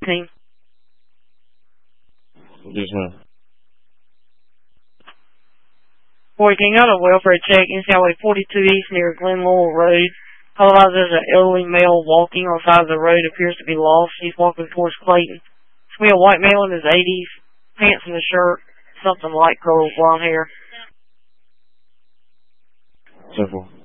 team. Yes, ma'am. Boy, can you got a welfare check in Highway 42 East near Glen Laurel Road. Otherwise, there's an elderly male walking on the side of the road, appears to be lost. He's walking towards Clayton. It's going to be a white male in his 80s, pants and a shirt, something light colored, blonde hair. Simple.